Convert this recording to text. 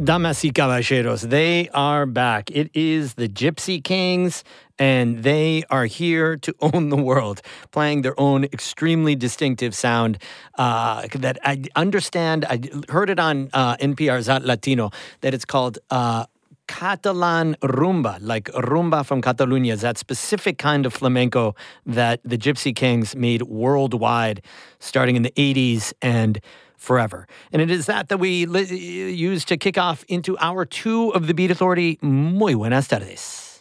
Damas y caballeros, they are back. It is the Gypsy Kings, and they are here to own the world, playing their own extremely distinctive sound that I understand. I heard it on NPR's Hot Latino, that it's called Catalan rumba, like rumba from Catalonia, that specific kind of flamenco that the Gypsy Kings made worldwide starting in the 80s and forever. And it is that we use to kick off into hour 2 of the Beat Authority. Muy buenas tardes.